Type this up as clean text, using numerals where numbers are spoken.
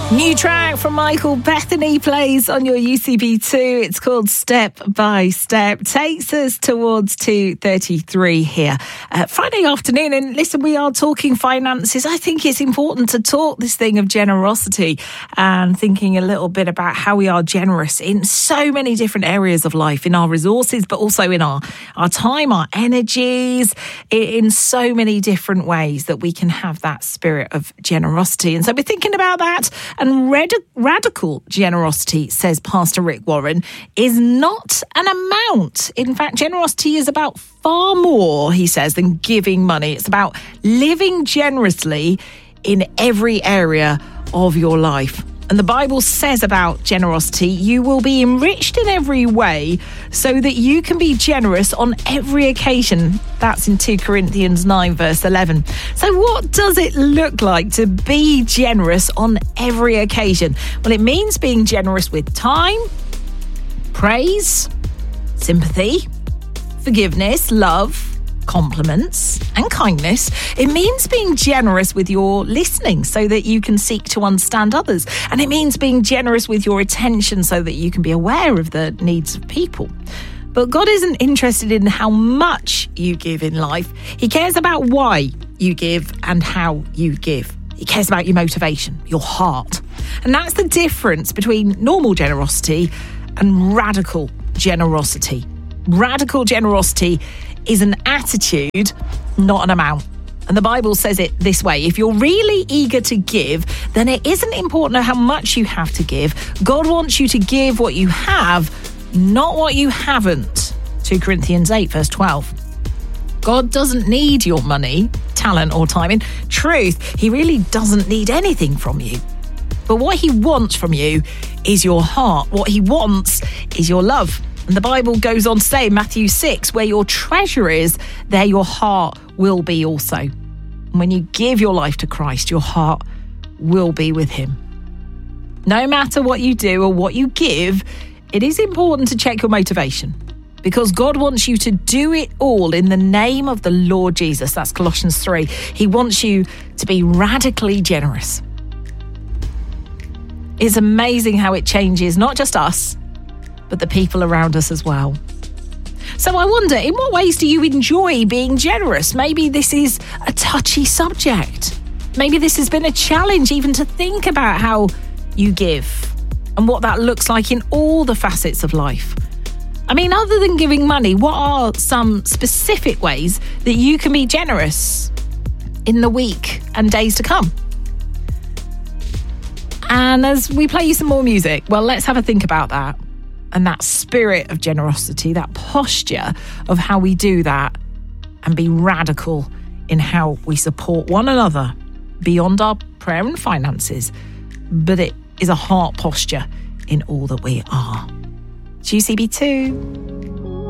New track from Michael Bethany plays on your UCB2. It's called Step by Step. Takes us towards 2:33 here. Friday afternoon, and listen, we are talking finances. I think it's important to talk this thing of generosity and thinking a little bit about how we are generous in so many different areas of life, in our resources, but also in our time, our energies, in so many different ways that we can have that spirit of generosity. And so we're thinking about that. And radical generosity, says Pastor Rick Warren, is not an amount. In fact, generosity is about far more, he says, than giving money. It's about living generously in every area of your life. And the Bible says about generosity, you will be enriched in every way so that you can be generous on every occasion. That's in 2 Corinthians 9, verse 11. So what does it look like to be generous on every occasion? Well, it means being generous with time, praise, sympathy, forgiveness, love, compliments and kindness. It means being generous with your listening so that you can seek to understand others. And it means being generous with your attention so that you can be aware of the needs of people. But God isn't interested in how much you give in life. He cares about why you give and how you give. He cares about your motivation, your heart. And that's the difference between normal generosity and radical generosity. Radical generosity is an attitude, not an amount. And the Bible says it this way: if you're really eager to give, then it isn't important how much you have to give. God wants you to give what you have, not what you haven't. 2 Corinthians 8, verse 12. God doesn't need your money, talent or time. In truth, he really doesn't need anything from you. But what he wants from you is your heart. What he wants is your love. And the Bible goes on to say in Matthew 6, where your treasure is, there your heart will be also. And when you give your life to Christ, your heart will be with him. No matter what you do or what you give, it is important to check your motivation, because God wants you to do it all in the name of the Lord Jesus. That's Colossians 3. He wants you to be radically generous. It's amazing how it changes not just us, but the people around us as well. So I wonder, in what ways do you enjoy being generous? Maybe this is a touchy subject. Maybe this has been a challenge even to think about how you give and what that looks like in all the facets of life. I mean, other than giving money, what are some specific ways that you can be generous in the week and days to come? And as we play you some more music, well, let's have a think about that. And that spirit of generosity, that posture of how we do that and be radical in how we support one another beyond our prayer and finances. But it is a heart posture in all that we are. UCB2.